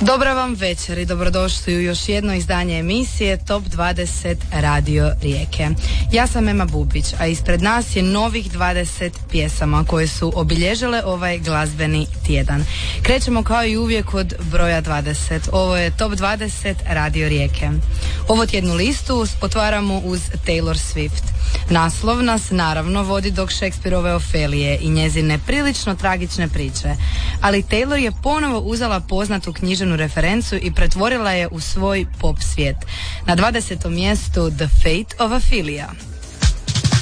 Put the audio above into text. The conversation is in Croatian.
Dobar vam večer i dobrodošli u još jedno izdanje emisije Top 20 Radio Rijeke. Ja sam Ema Bubić, a ispred nas je novih 20 pjesama koje su obilježile ovaj glazbeni tjedan. Krećemo kao i uvijek od broja 20. Ovo je Top 20 Radio Rijeke. Ovo tjednu listu otvaramo uz Taylor Swift. Naslov nas naravno vodi do Shakespeareove Ofelije i njezine prilično tragične priče, ali Taylor je ponovo uzela poznatu književnu referencu i pretvorila je u svoj pop svijet. Na 20. mjestu The Fate of Ophelia.